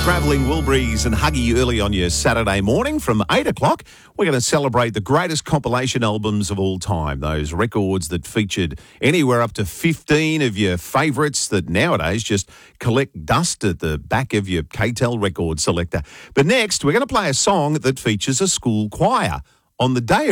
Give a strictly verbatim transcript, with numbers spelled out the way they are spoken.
Travelling Wilburys and Huggy early on your Saturday morning from eight o'clock. We're going to celebrate the greatest compilation albums of all time, those records that featured anywhere up to fifteen of your favourites that nowadays just collect dust at the back of your K T E L record selector. But next, we're going to play a song that features a school choir. On the day